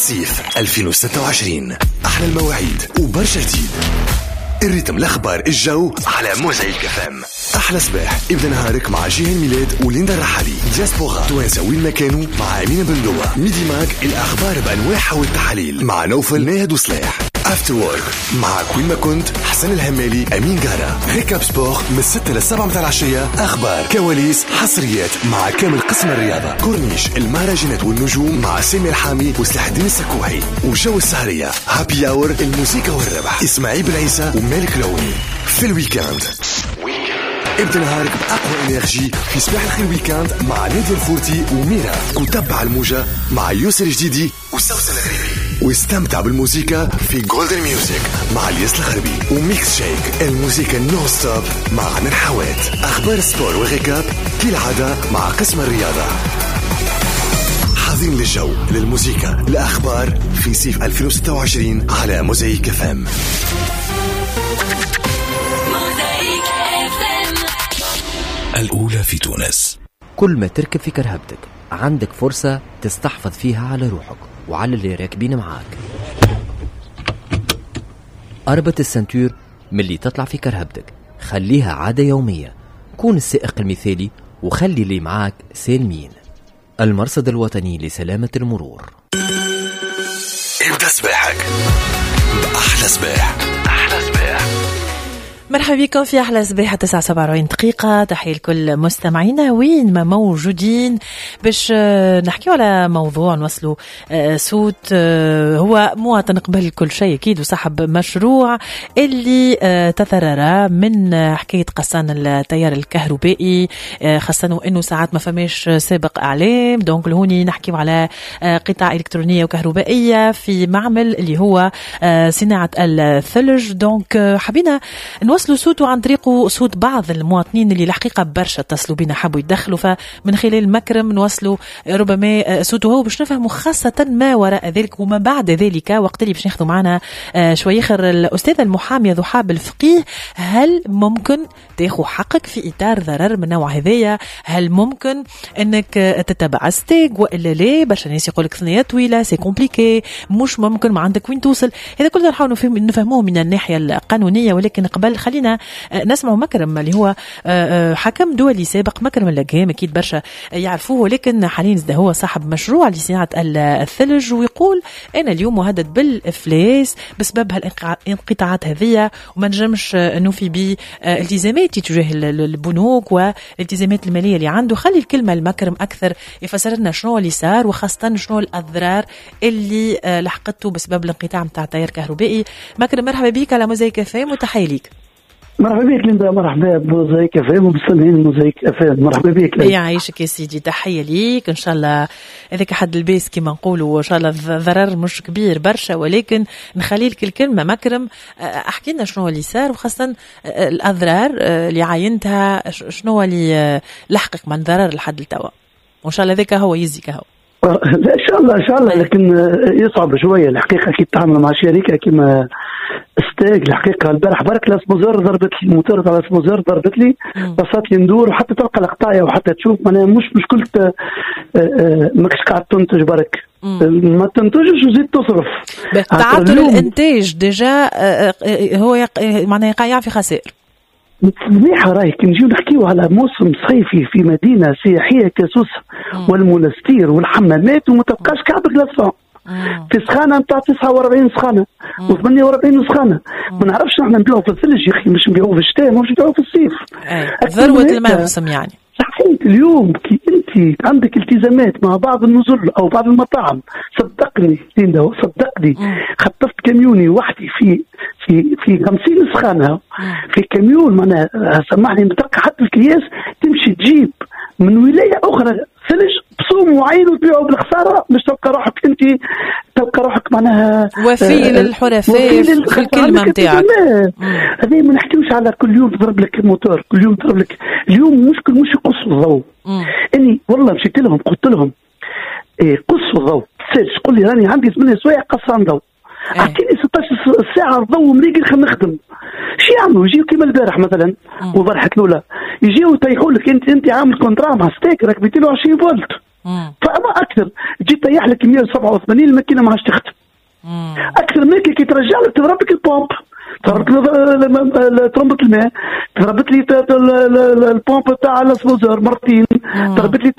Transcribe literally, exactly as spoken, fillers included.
الصيف ألفين وستة وعشرين، أحلى المواعيد وبرشا جديد. الريتم، الأخبار، الجو على موزايك اف ام. أحلى صباح ابدأ نهارك مع جيهان ميلاد وليندا الرحالي. دياسبورا توانسة وين ما كانوا مع أمينة بندوة. ميدي ماك الأخبار بأنواعها والتحاليل مع نوفل ناهد وصلاح. افتر وورك مع كوين ما كنت حسن الهمالي أمين قارة. ريكاب سبور من ستة للسبعة متاع العشية. أخبار، كواليس، حصريات مع كامل قسم الرياضة. كورنيش، المهرجانات والنجوم مع سامي الحامي وسلاح الدين السكوحي. وجو السهرية هابي اور، الموسيقى والربح إسماعيل بن عيسى ومالك لوني. في الويكاند ابدأ نهارك بأقوى إنرجي في صباح الخير ويكاند مع نادية الفورتي وميرا. وتبع الموجة مع يوسر جديدي وسوسن الغريبي. واستمتع بالموسيقى في جولدن ميوزك مع الياس الخربي. وميكس شيك، الموسيقى نو ستوب مع عمر حوات. أخبار سبور وغيكاب كالعادة مع قسم الرياضة. حاضرين للجو، للموسيقى، الأخبار في صيف ألفين وستة وعشرين على موزايك اف ام. الأولى في تونس. كل ما تركب في كرهبتك عندك فرصة تستحفظ فيها على روحك وعلى اللي راكبين معاك. أربط السنتور ملي تطلع في كرهبتك، خليها عادة يومية. كون السائق المثالي وخلي اللي معاك سالمين. المرصد الوطني لسلامة المرور. ابدأ صباحك بأحلى صباح. أحلى صباح. مرحبا بكم في أحلى صباح تسعة سبعة وأربعين دقيقة. تحية لكل مستمعينا وين ما موجودين باش نحكي على موضوع نوصلوا صوت هو مواطن قبل كل شيء أكيد وصاحب مشروع اللي تضرر من حكاية قصان التيار الكهربائي، خاصة إنه ساعات ما فماش سابق إعلام. دونك لهوني نحكي على قطع إلكترونية وكهربائية في معمل اللي هو صناعة الثلج. دونك حبينا نوصلوا صوته عن طريقه صوت بعض المواطنين اللي الحقيقة برشا اتصلوا بنا حبوا يدخلوا، فمن خلال مكرم نوصلوا ربما صوته هو باش نفهموا خاصة ما وراء ذلك وما بعد ذلك. وقت اللي باش ناخذوا معنا شوي آخر الأستاذة المحامية ذحاب الفقيه. هل ممكن تاخذ حقك في إطار ضرر من نوع هذايا؟ هل ممكن أنك تتبع ستيج وإلا لا؟ برشا ناس يقولك ثنية طويلة سي كومبليكي، مش ممكن، ما عندك وين توصل. هذا كله نحاول نفهموه من الناحية القانونية. ولكن قبل خلينا نسمع مكرم اللي هو حكم دولي سابق. مكرم اللقام أكيد برشا يعرفوه، ولكن حاليا هو صاحب مشروع لصناعة الثلج ويقول أنا اليوم مهدد بالإفلاس بسبب هالانقطاعات هذه وما نجمش نوفي بالتزاماتي تجاه البنوك والالتزامات المالية اللي عنده. خلي الكلمة المكرم أكثر يفسر لنا شنو اللي صار وخاصة شنو الأضرار اللي لحقته بسبب الانقطاع متاع التيار الكهربائي. مكرم مرحبا بك على موزايك اف ام وتحية ليك. مرحبا بك ليندا، مرحبا بموزايك اف ام ومستمعين موزايك اف ام. مرحبا بك. يعيشك يا سيدي، تحيه ليك. ان شاء الله هذاك حد البيس كما نقولوا، ان شاء الله الضرر مش كبير برشا، ولكن نخلي لك الكلمه مكرم. احكي لنا شنو اللي صار وخاصه الاضرار اللي عاينتها، شنو اللي لحقك من ضرر لحد التوا، وان شاء الله ذاك هو يزيك هو. لا ان شاء الله ان شاء الله، لكن يصعب شويه الحقيقه كي تتعامل مع شركه كما ستاج. الحقيقه البارح برك لاسموزور ضربت لي الموتور تاع لاسموزور ضربت لي بساط لي ندور وحتى تلقى القطايه وحتى تشوف معناها مش مشكله ماكش قاعد تنتج برك، ما تنتجش وزيد تصرف. تعطل الانتاج ديجا هو معناها يقع في خسائر. مليحة راهي كي نجيو نحكيو على موسم صيفي في مدينة سياحية كسوس والمنستير والحمامات وما تبقاش كعب كلاسفون في سخانة نتاع تسعة وأربعين سخانة وثمانية وأربعين سخانة. ما نعرفش نحن نبيعو في الثلج يا أخي، مش نبيعو في الشتاء، مش نبيعو في الصيف. ذروة الموسم يعني. صحيح اليوم كي انت عندك التزامات مع بعض النزل او بعض المطاعم، صدقني ليندا صدقني، خطفت كاميوني وحدي في في في خمسين سخانه في كاميون. معناها سمحني بتلقى حتى الكياس تمشي تجيب من ولايه اخرى ثلج بصوم معين وتبيعه بالخساره، مش تلقى روحك انت تلقى روحك معناها وفي للحرفاء في الكلمه نتاعك. هذه ما نحكيوش على كل يوم تضرب لك موتور، كل يوم تضرب لك. اليوم مشكل مش يقصوا الضوء. اني والله مشيت لهم قلت لهم إيه قصوا الضوء سيرش، قل لي راني عندي ثمانية سوايع قصان ضوء، اعطيني ستة عشر ساعه الضوء مريقل خلينا نخدم. شو يعملوا؟ يجيو كيما البارح مثلا وبارحة الاولى يجيو يطيحوا لك انت انت عامل كونترا مع ستيك راك مئتين وعشرين فولت فما اكثر جيت طيح لك مية وسبعة وثمانين الماكينه ما عادش تخدم. اكثر من هيك كي ترجع لك تضرب لك البومب، ضربت لي ترمبة الماء، ضربت لي البومب تاع الاسبوزور مرتين، ضربت لي